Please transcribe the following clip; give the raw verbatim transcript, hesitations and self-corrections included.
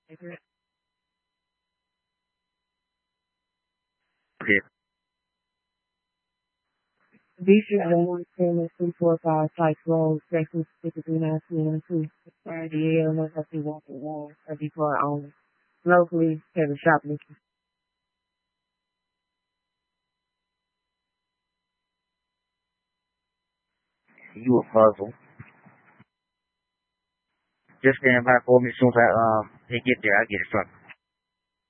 Okay. Be sure I don't want to send this three, four, five type roles, section specifically not seeing two. Or the L unless I see one for one or before only. Locally, have a shoplifting. You a puzzle. Just stand by for me as soon as I um they get there. I get it from you.